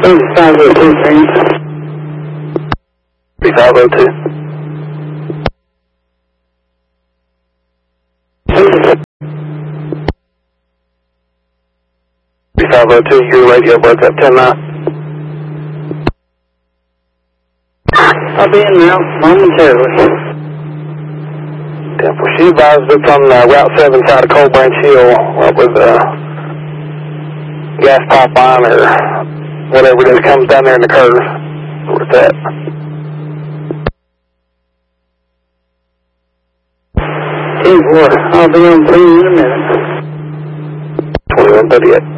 3502, Green. 3502. 3502, your radio broke up 10-9. I'll be in now momentarily. She advised us on Route 7 side of Cold Branch Hill, what was gas pipeline or whatever it is comes down there in the curve. Where it's at. 10-4, I'll be on 3 in a minute. 2138.